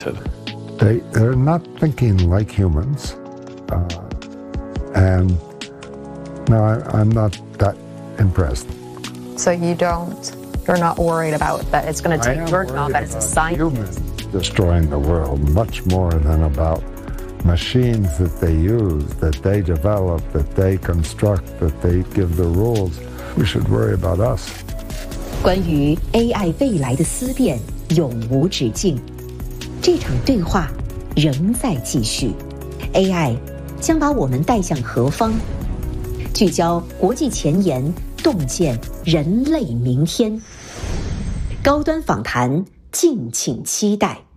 They're not thinking like humans, and no, I'm not that impressed. So you're not worried about that it's going to take your job as a scientist? Humans destroying the world much more than about machines that they use, that they develop, that they construct, that they give the rules. We should worry about us. 关于 AI 未来的思辨永无止境，这场对话仍在继续。AI 将把我们带向何方？聚焦国际前沿，洞见人类明天。高端访谈，敬请期待。